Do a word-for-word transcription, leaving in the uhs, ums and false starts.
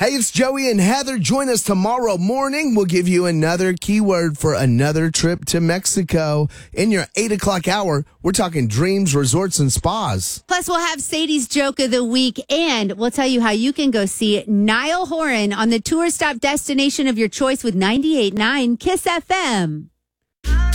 Hey, it's Joey and Heather. Join us tomorrow morning. We'll give you another keyword for another trip to Mexico. In your eight o'clock hour, we're talking dreams, resorts, and spas. Plus, we'll have Sadie's joke of the week, and we'll tell you how you can go see Niall Horan on the tour stop destination of your choice with ninety-eight point nine Kiss F M.